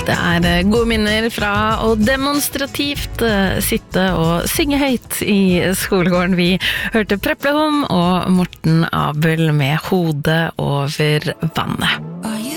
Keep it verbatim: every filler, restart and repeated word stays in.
Det er gode minner fra å demonstrativt sitte og synge høyt i skolegården. Vi hørte Preplehom og Morten Abel med Hodet over vannet.